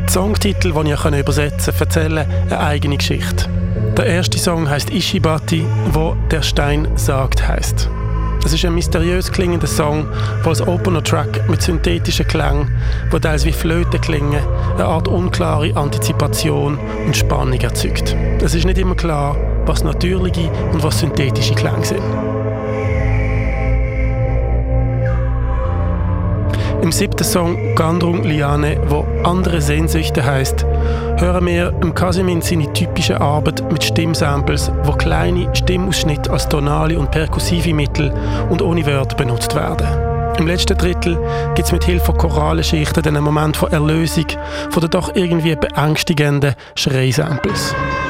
Die Songtitel, die ich übersetzen kann, erzählen eine eigene Geschichte. Der erste Song heisst Ishibati, wo «Der Stein sagt» heisst. Es ist ein mysteriös klingender Song, der als Opener-Track mit synthetischen Klängen, die teils wie Flöten klingen, eine Art unklare Antizipation und Spannung erzeugt. Es ist nicht immer klar, was natürliche und was synthetische Klänge sind. Im 7. Song «Gandrung Liane», wo «Andere Sehnsüchte» heisst, hören wir im Kasimin seine typische Arbeit mit Stimmsamples, wo kleine Stimmausschnitte als tonale und perkussive Mittel und ohne Wörter benutzt werden. Im letzten Drittel gibt es mit Hilfe von Choralenschichten einen Moment von Erlösung von den doch irgendwie beängstigenden Schreisamples.